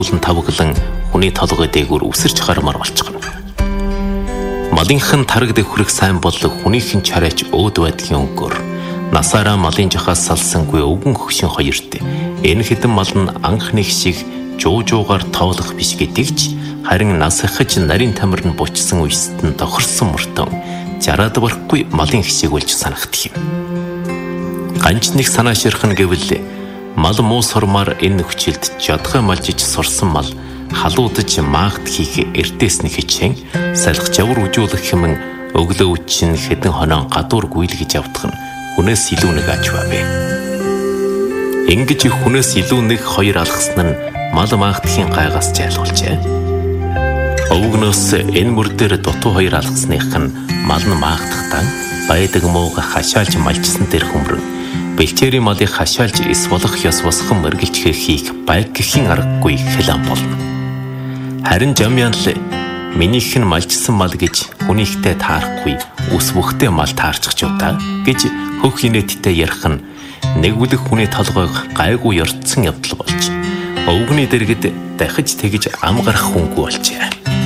тавглан хүний толгой дээгүүр үсэрч гармаар болчихно. Малынхан тараг дэвхрэх сайн бол хүнийхэн чарайч өөд байдгийн өнгөөр насаараа малын жахаас салсангүй өвгөн хөгшин хоёрт энэ хэдэн мал нь анхных шиг жуужуугаар тоолох биш гэдэгч харин нас хаж нарийн тамир нь бучсан үест нь тохирсон мөртөн жараад барахгүй малын хшиг болж санагдах юм. Ганч нэг санаа ширхэн гэвэл мал муу сурмаар энэ хүчилд жадгай малжиж сурсан мал халуудаж маахт хийх эрдээсний хичээн салхи жавар үжүүлэх хэмээн өглөө үчин хэдэн хоноо гадуур гүйлгэж явдах нь хүнээс илүү нэг аж бавэ. Ингэж хүнээс илүү нэг хоёр алгасан нь мал маахтхийн гайгаас жайлуулжээ. Өвгнөөс энэ мөр дээр дутуу хоёр алгасных нь мал нь маахтахтаа байдаг мууга хашаалж малжсан дээр хөмрөн бэлчээрийн малыг хашаалж эс болох ёс босхон мэргэлжих хийх байг гэхийн аргагүй хэлэн болно. Харин Жамян л минийх нь малжсан мал гэж хүнийхтэй таарахгүй ус бүхтэй мал таарчих ч удаа гэж хөх инээдтэй ярих нь нэг үлэх хүний толгойг гайгүй ёрцсон явдал болж өвгний дэргэд дахиж тэгж ам гарах хүнгүй болжээ.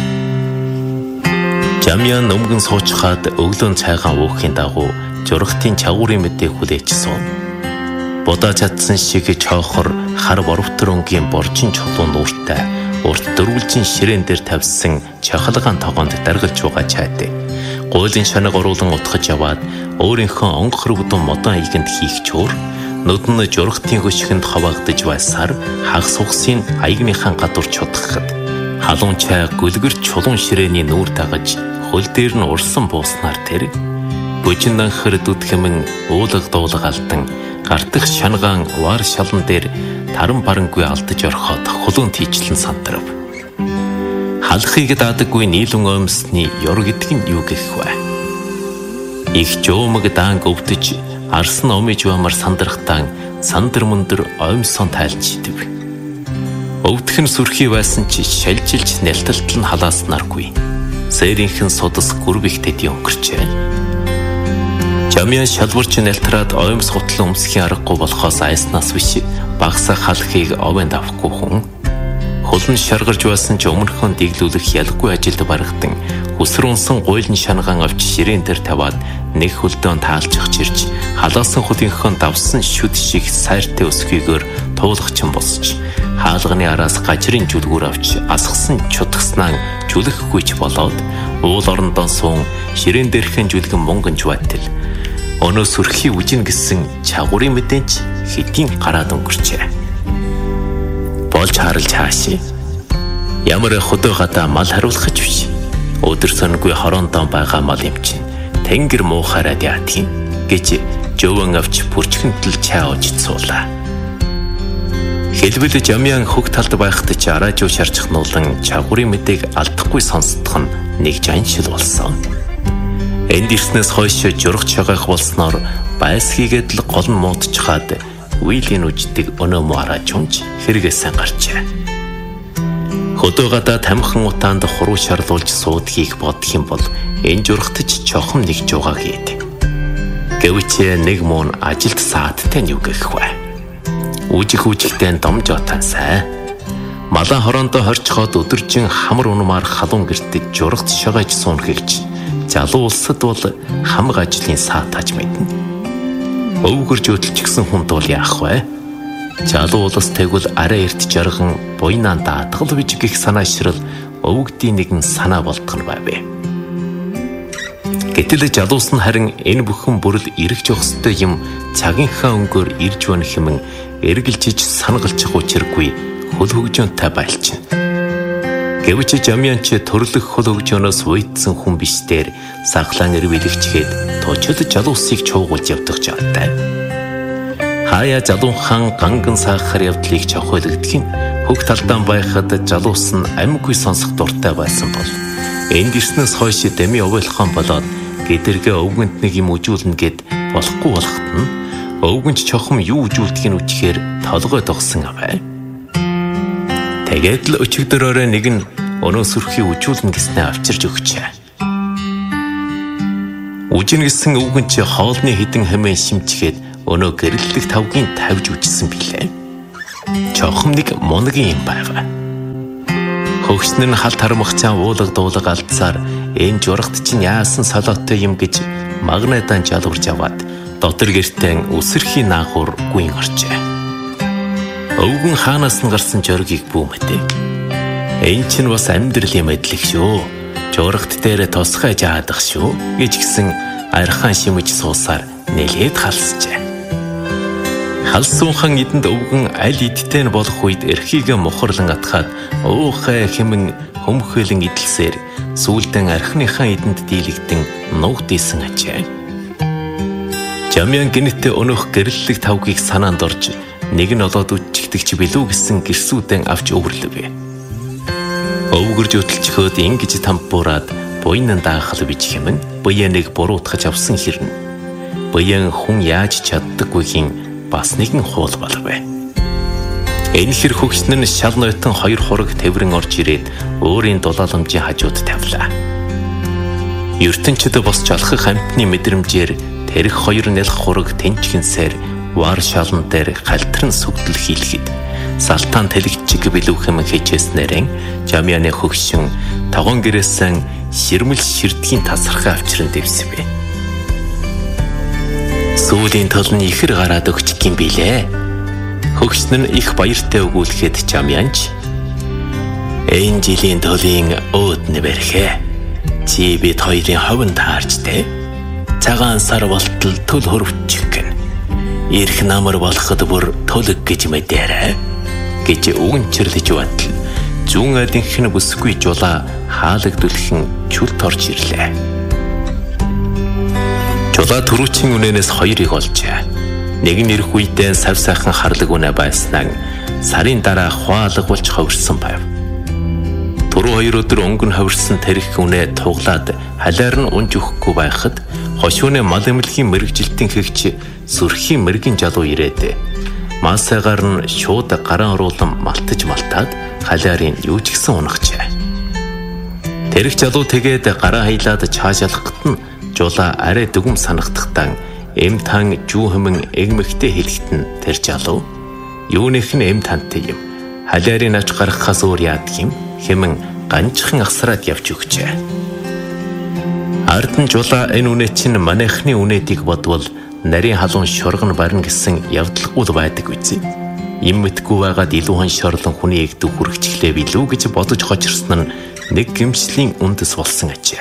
Жамян өмгөн суучхаад өглөө цайгаан уухын дагуу жургтын чагуурын мэдээ хүлээжсэн. Будаа чадсан шиг чоохор хар боровтор өнгийн боржин чулуу нууртай урт дөрвөлжин ширээн дээр тавьсан чахалгаан тогоонд даргалж байгаа чайтай. Гуйлын шанаг оруулан утгаж яваад өөрийнхөө онгох рөвдөн модон ийгэнд хийх чуур нүдэн жургтын хөшгөнд хаваагдж байсаар хагас ухсын аягныхан гадуур чудахад халуун чай гүлгэр чулуун ширээний нүүр дагаж хөл дээр нь урсан бууснаар тэр бүжин данхэр дүдхэмэн уулаг дуулаг алдан гартах шангаан вар шалан дээр таран барангүй алдаж орхоод хулуун тийчлэн сандрав. Халахыг даадаггүй нийлэн оймсны ёр гэдэг нь юу гэх вэ? Их жуумаг даан өвдөж арсан омиж бамар сандрахтаа сандар мөндөр оймсон тайлж идэв. Өвдөх нь сүрхий байсан ч шалжилж нялталтал нь халааснаргүй. Сэрийнхэн судас гүрбихтэд өнгөрчээ. Жамян шалбарч нялтраад оймс хутлан өмсхийн аргагүй болохоос айснаас биш багсаа халахыг овонд авахгүй хүн. Хулн шаргарж байсан ч өмнөхөн дэглүүлэх ялгүй ажилд баргадан өсрөнсөн гуйлын шангаан авч ширээн дээр таваад нэг хөлдөөн таалчих чирч халаасан хөлийнхөө давсан шүд шиг сайртай өсгийгээр туулгачин босч хаалганы араас гажрын жүлгүүр авч асгсан чудагснаа жүлэхгүйч болоод уул орондоо суун ширээн дээрхэн жүлгэн мөнгөнж байтал өнөө сүрхий үжин гэсэн чагуурын мэдэнч хэдийн гараад өнгөрчээ. Болж харалж хааши. Ямар хөдөө гадаа мал хариулах ч биш. Өдөр сонгүй хороондоо байгаа мал юм чинь тэнгэр муухараад яатгийн гэж жөвөн авч бүрчгэнтэл чай ууж цуулаа. Хэлбэл Жамян хөг талд байхад ч араажуу шарчхнуулан чагуурын мэдээг алдахгүй сонсдох нь нэг жаншил болсон. Энд ирснээс хойш журах чагаах болсноор байсгийгээд л гол нь муудчихад үеийн үждэг өнөө муу араажунж хэрэгээсэн гарчээ. Хөдөө гадаа тамхан утаанд хуруу шарлуулж суудгийг бодох юм бол энэ журхтж чохом нэгж байгаа гээд. Гэвч нэг муу ажилд саадтай нь юу гэх вэ? Үжих үжихтэй домж отаасай. Малаа хороондоо хорчхоод өдөржин хамар унмаар халуун гэртэж журхт шагааж суун хэлж залуу улсад бол хамаг ажлын саатаж мэднэ. Өвгөрж өдөлчихсэн хүнд бол яах вэ? Залуу улс тэгвэл арай эрт жарган буйнаан даатгал биж гих санаашрал өвгдийн нэгэн санаа болдох нь байв. Гэтэл залуус нь харин энэ бүхэн бүрэл эргэж өгсөй юм цагийнхаа өнгөөр ирж байна хэмээн эргэлжиж санагалчих учиргүй хөл хөгжөөнтэй байлчина. Гэвч Жамян ч төрлөх хөл хөгжөөнөөс уйдсан хүн биш дээр сахлан эрвэлэгчгээд туучид залуусыг чуугуулж явдаг жаатай. Хаяа залуухан ганган сахар явдлыг чавхайлагдгийн хөг талдаан байхад залуус нь амьгүй сонсох дуртай байсан бол энд ирснээс хойш дэми овойлхон болоод гэдэргээ өвгөнд нэг юм үжүүлнэ гэд болохгүй болохт нь өвгөнч чохом юу үжүүлдгийг нь үчхээр толгой догсон аваа. Тэгээд л өчигдөрөөрөө нэг нь өнөө сүрхий үжүүлнэ гэснээ авчирж өгчээ. Үжин гэсэн өвгөнч хоолны хідэн хэмээн шимчгээд өнөө гэрэлдэг тавгийн тавьж үжсэн билээ. Чохом нэг мунгийн юм байв. Хөгшнөр нь халт харамгцаан уулга дуулга алдсаар энэ журагт чинь яасан солиотой юм гэж магнетан жалуурж аваад дотор гертэн үсэрхийн наахур гүйн орчээ. Өвгөн хаанаас нь гарсан жоргийг бүүмэтэ. Энэ чинь бас амьдралын мэдлэг шүү. Журагт дээр тусгай жаадах шүү гэж гисэн архан шимэж суусаар нэлээд халсжээ. Халсуунхан эдэнд өвгөн аль идтэй нь болох үед эрхийгээ мухарлан атгаад уухай хэмэн хөмхөлөн идэлсээр сүүлдэн архиныхаа эдэнд дийлэгдэн нуугд ийсэн ажээ. Жамян гинэтэ өнөөх гэрлэлэг тавгийг санаанд орж нэг нь олоод үчигдэгч билүү гэсэн гэрсүүдэн авч өвөрлөв. Өвгөрж өтөлчхөөд ингэж тампуураад буйнан даахал бич хэмэн буяныг буруутгаж авсан хэрнэ. Буян хүн яаж чаддаггүйхийн бас нэгэн хуул болов. Энэ хэр хөгшнөр нь шал нойтон хоёр хураг тэврэн орж ирээд өөрийн дулааламжийн хажууд тавилаа. ертөнчид босч алхах амтны мэдрэмжээр тэрх хоёр нэлх хураг тэнчгэнсээр вар шалан дээр халтарн сүгдэл хийлгэд салтан тэлэгчиг билүүхэм хичээснээрэн жамяны хөгшин тогон гэрээсэн ширмэл ширдгийн тасархаа авчран дэвсвэ. Сүүлийн тол нь ихэр гараад өгчих юм билээ. Хөгшнөр нь их баяртай өгүүлэхэд жамянч энэ жилийн толын өөднө бэрхэ. Чи бид хоёрын ховн таарчтэй. Цагаан сар болтол төл хөрвчих гэн. Ирэх намар болоход бүр төлөг гэж мэдэрэ гэж өгөнчрлэж батал зүүн адинх нь бүсгүй жулаа хаалагдулхан чүлт орж ирлээ. Жулаа түрүүчийн үнэнээс хоёрыг олжээ. Нэг нь ирэх үедээ сав сайхан харлаг үнэ байснаа сарын дараа хуалга болж ховирсан байв. Түрүү 2 өдөр өнгөн ховирсан тэрх үнэ туглаад халиар нь унж өгөхгүй байхад хошууны мал эмнэлгийн мэрэгжилтийн хэгч сүрхийн мэрэгэн жалуу ирээд маасайгаар нь шууд гараа оруулан малтаж малтаад халиарын юу ч гэсэн унагчээ. Тэрх жалуу тэгээд гараа хайлаад чаашаалхад нь жулаа арай дүгм санагдахтаа эм тан жүү хэмэн эгмэгтэй хэлэхтэн тэр жалуу юунийх нь эм тантай юм халиарын авч гаргахаас өөр яадаг юм хэмэн ганчхан асраад явж өгчээ. Ард нь жулаа энэ үнэ чинь манайхны үнэдийг бодвол нарийн халуун шоргон барна гэсэн явдалгүй байдаг үгүй. Им мэдгүй байгаад илүү хан шорлон хүний эгдүү хүрхчлээ билүү гэж бодож хочирсан нь нэг гэмшлийн үндэс болсон ажээ.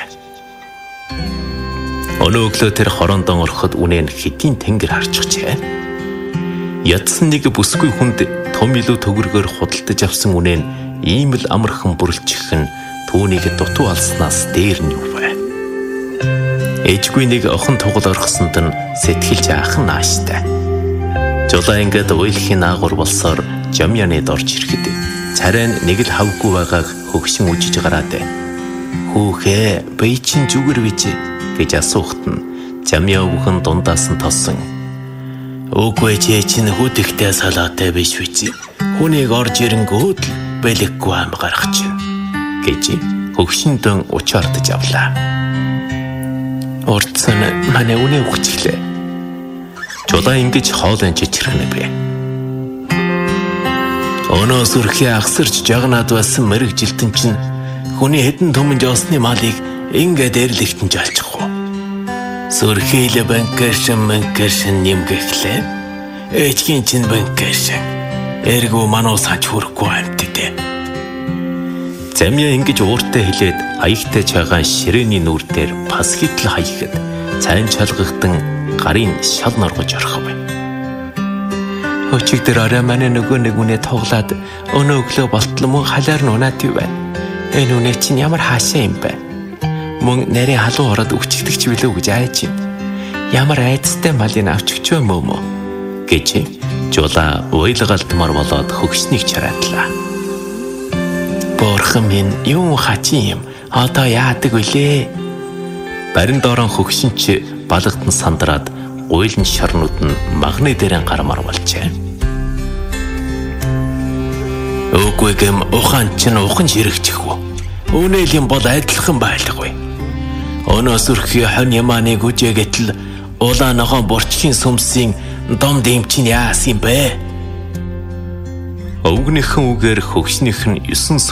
Өнөө өглөө тэр хорондон ороход үнэн хэдийн тэнгэр харчихжээ. Ядсан нэг бүсгүй хүнд том илүү төгөргөөр худалдаж авсан үнэн ийм л амархан бүрлчих нь түүнийг дутуу алснаас дээр нь юу вэ? Ээжгүй нэг охин тугал орхсонд нь сэтгэл жаахан нааштай. Жулаа ингээд уйлхийн наагур болсоор жамьянед орж ирэхэд царай нэг л хавгүй байгааг хөгшин үжиж гараад "Хүүхээ, бие чинь зүгэр бич" гэж асуухт нь жамья өвгөн дундаас нь тоссон. "Үгүй чинь хүдэгтэй салаатай биш үгүй. Хүнийг орж ирэнгүүд л бэлэггүй ам гарах чинь" гэж хөгшөндөн учаардаж авлаа. Урдсан манай үнэ өгчлээ. Жулаа ингэж хоолын чичрэнэ бэ. Өнөө сүрхий агсарч жагнаад байсан мэрэгжилтэн чинь хүний хэдэн төмөн жоосны малыг ингээд эрлэгтэн жалчихгүй. Сүрхийлэ банкершин нэмгэхлээ. Ээжгийн чинь банкершин. Эргүү мануус хаж хүрхгүй амтдээ. Замья ингэж ууртай хэлээд аягтай чагаан ширээний нүур дээр пас хитл хаяхэд цайн чалгахтан гарын шал норгож орхов. Өчиг дээр арай манай нөгөө нэг үнэ тоглаад өнөө өглөө болтол мөн халиар нь унаад байна. Энэ үнэ чинь ямар хаашаа юм бэ? Мөн нарийн халуун ороод өчигдөгч билүү гэж айж юм. Ямар айцтай малыг авч өгч юм уу гэж жулаа уйлгалтмар болоод хөгшнийг чараадлаа. Бурхан минь юу хачин юм? Одоо яадаг вүлээ? Барин доорон хөгшин ч балгад нь сандраад уйлын шарнууд нь магны дээрэн гармаар болжээ. Үгүй гэм ухаан чинь ухан ширэгчихв. Үнэлийн бол адилхан байлгүй. Өнөө сүрхий хон ямааны гүжээгэтэл улаан ногоон борчхийн сүмсийн дом дэмчин яасан юм бэ? Өвгнийхэн үгээр хөгшнийх нь 9